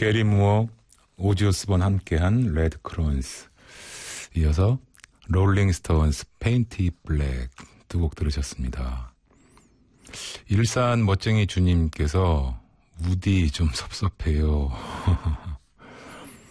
게리 무어, 오지 오스본 함께한 레드 크론스. 이어서 롤링 스톤스 페인티 블랙 두 곡 들으셨습니다. 일산 멋쟁이 주님께서 우디 좀 섭섭해요.